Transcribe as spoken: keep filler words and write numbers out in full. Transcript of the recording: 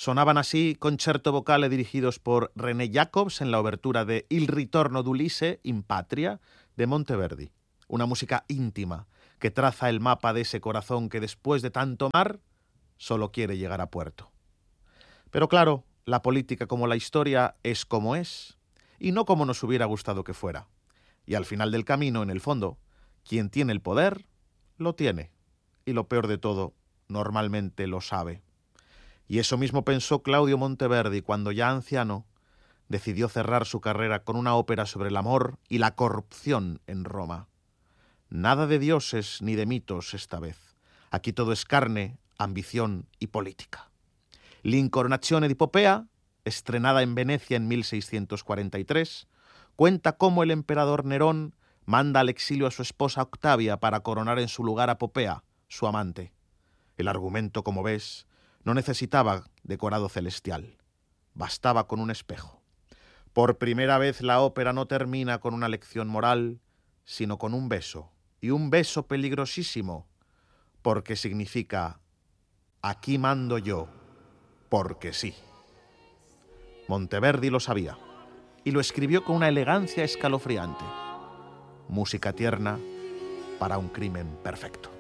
Sonaban así concerto vocale dirigidos por René Jacobs en la obertura de Il ritorno d'Ulisse in Patria de Monteverdi. Una música íntima que traza el mapa de ese corazón que después de tanto mar solo quiere llegar a puerto. Pero claro, la política como la historia es como es y no como nos hubiera gustado que fuera. Y al final del camino, en el fondo, quien tiene el poder, lo tiene. Y lo peor de todo, normalmente lo sabe. Y eso mismo pensó Claudio Monteverdi cuando ya anciano decidió cerrar su carrera con una ópera sobre el amor y la corrupción en Roma. Nada de dioses ni de mitos esta vez. Aquí todo es carne, ambición y política. L'Incoronazione di Popea, estrenada en Venecia en mil seiscientos cuarenta y tres, cuenta cómo el emperador Nerón manda al exilio a su esposa Octavia para coronar en su lugar a Popea, su amante. El argumento, como ves, no necesitaba decorado celestial. Bastaba con un espejo. Por primera vez la ópera no termina con una lección moral, sino con un beso. Y un beso peligrosísimo, porque significa: aquí mando yo, porque sí. Monteverdi lo sabía, y lo escribió con una elegancia escalofriante. Música tierna para un crimen perfecto.